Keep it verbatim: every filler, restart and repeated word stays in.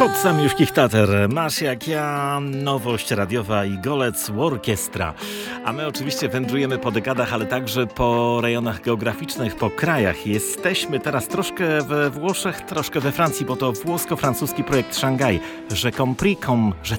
Spod samiuszkich Tater, masz jak ja, nowość radiowa i Golec Orkiestra. A my oczywiście wędrujemy po dekadach, ale także po rejonach geograficznych, po krajach. Jesteśmy teraz troszkę we Włoszech, troszkę we Francji, bo to włosko-francuski projekt Szangaj. Je compris comme je